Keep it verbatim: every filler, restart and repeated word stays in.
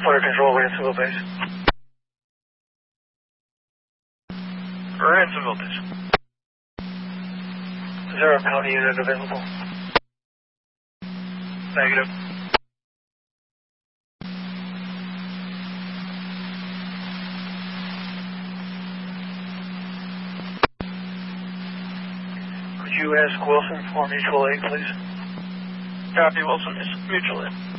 Fire Control, Ransomville Base. Ransomville Base. Zero County unit available. Negative. Could you ask Wilson for mutual aid, please? Copy, Wilson. Mutual aid.